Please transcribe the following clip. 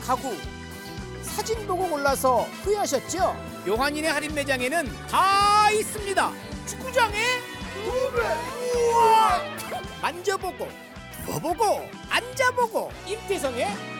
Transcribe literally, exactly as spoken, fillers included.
가구 사진 보고 골라서 후회하셨죠? 요한인의 할인 매장에는 다 있습니다. 축구장에 두 배. 우와! 만져보고, 누워보고, 앉아보고, 임태성의